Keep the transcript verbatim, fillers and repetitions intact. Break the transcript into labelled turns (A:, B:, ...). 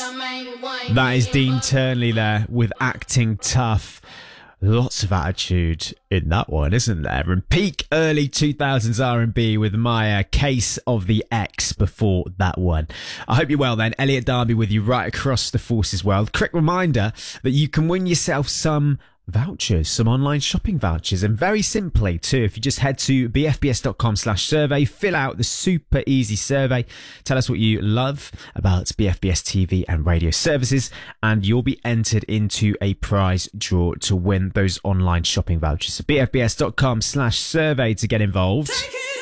A: That is Dean Turnley there with Acting Tough. Lots of attitude in that one, isn't there? And peak early two thousands R and B with my uh, Case of the X before that one. I hope you're well then. Elliot Darby with you right across the Forces world. Quick reminder that you can win yourself some vouchers, some online shopping vouchers, and very simply too, if you just head to bfbs.com slash survey, fill out the super easy survey, tell us what you love about B F B S T V and radio services, and you'll be entered into a prize draw to win those online shopping vouchers. So bfbs.com slash survey to get involved.